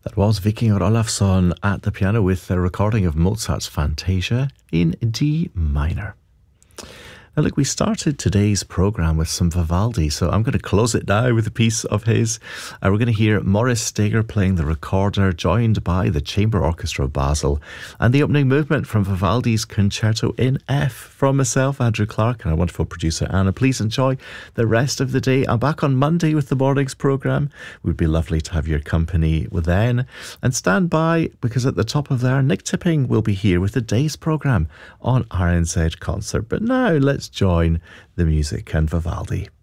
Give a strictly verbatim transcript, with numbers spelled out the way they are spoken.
That was Vikingur Olafsson at the piano with a recording of Mozart's Fantasia in D minor. Now look, we started today's programme with some Vivaldi, so I'm going to close it now with a piece of his. Uh, we're going to hear Maurice Steger playing the recorder, joined by the Chamber Orchestra of Basel, and the opening movement from Vivaldi's Concerto in F. From myself, Andrew Clark, and our wonderful producer Anna. Please enjoy the rest of the day. I'm back on Monday with the morning's programme. It would be lovely to have your company then. And stand by, because at the top of there, Nick Tipping will be here with the day's programme on R N Z Concert. But now let's join the music and Vivaldi.